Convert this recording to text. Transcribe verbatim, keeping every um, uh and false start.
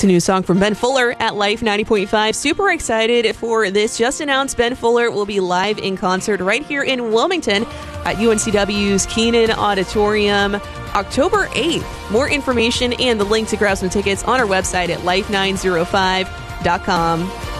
It's a new song from Ben Fuller at Life ninety point five. Super excited for this. Just announced Ben Fuller will be live in concert right here in Wilmington at U N C W's Keenan Auditorium October eighth. More information and the link to grab some tickets on our website at life nine oh five dot com.